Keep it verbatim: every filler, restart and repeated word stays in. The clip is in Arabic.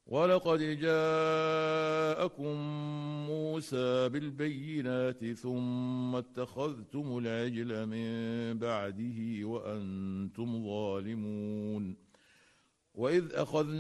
ولقد جاءكم موسى بالبينات ثم اتخذتم العجل من بعده وأنتم ظالمون وإذ أخذنا